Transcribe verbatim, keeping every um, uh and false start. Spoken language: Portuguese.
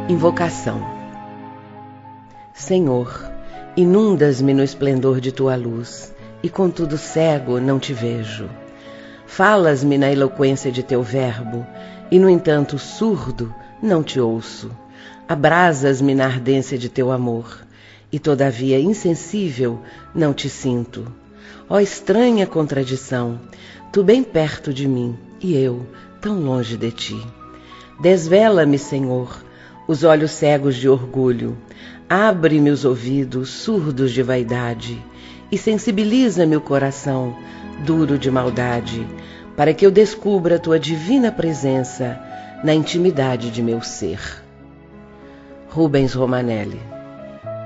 Invocação. Senhor, inundas-me no esplendor de tua luz, e contudo cego não te vejo. Falas-me na eloquência de teu verbo, e no entanto surdo não te ouço. Abrasas-me na ardência de teu amor, e todavia insensível não te sinto. Ó estranha contradição, tu bem perto de mim, e eu tão longe de ti. Desvela-me, Senhor, os olhos cegos de orgulho, abre-me os ouvidos surdos de vaidade, e sensibiliza-me o coração duro de maldade, para que eu descubra a tua divina presença na intimidade de meu ser. Rubens Romanelli.